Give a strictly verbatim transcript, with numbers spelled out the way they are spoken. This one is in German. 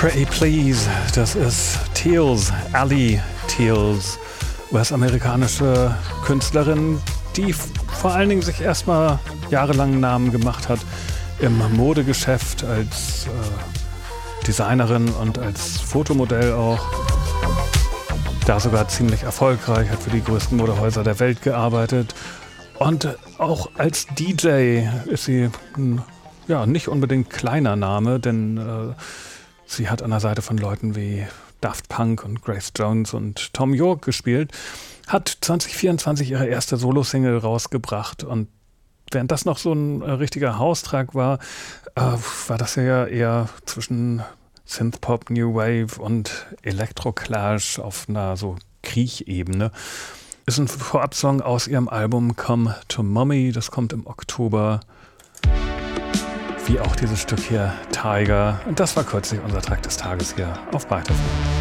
Pretty Please, das ist Teals, Ally Teals, US-amerikanische Künstlerin, die vor allen Dingen sich erstmal jahrelang Namen gemacht hat im Modegeschäft als äh, Designerin und als Fotomodell auch. Da sogar ziemlich erfolgreich, hat für die größten Modehäuser der Welt gearbeitet. Und auch als D J ist sie ein ja, nicht unbedingt kleiner Name, denn äh, sie hat an der Seite von Leuten wie Daft Punk und Grace Jones und Thom Yorke gespielt, hat zwanzig vierundzwanzig ihre erste Solo-Single rausgebracht und während das noch so ein äh, richtiger Haustrag war, äh, war das ja eher zwischen Synthpop, New Wave und Electroclash auf einer so Kriechebene. Ist ein Vorabsong aus ihrem Album Come to Mommy, das kommt im Oktober. Wie auch dieses Stück hier, Tiger. Und das war kürzlich unser Track des Tages hier auf Byte F M.